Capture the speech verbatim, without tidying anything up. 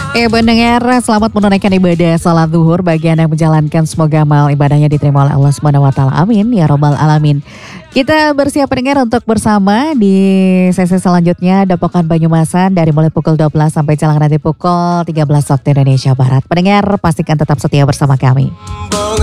Eh pendengar, selamat menunaikan ibadah salat zuhur bagi Anda yang menjalankan, semoga amal ibadahnya diterima oleh Allah Subhanahu wa taala. Amin ya robbal alamin. Kita bersiap pendengar untuk bersama di sesi selanjutnya Depokan Banyumasan dari mulai pukul dua belas sampai jelang nanti pukul tiga belas waktu Indonesia Barat. Pendengar pastikan tetap setia bersama kami.